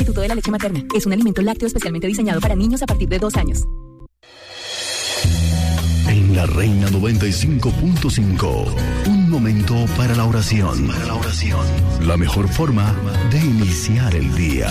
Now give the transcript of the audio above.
Instituto de la Leche Materna. Es un alimento lácteo especialmente diseñado para niños a partir de 2 años. En La Reina 95.5, un momento para la oración. La mejor forma de iniciar el día.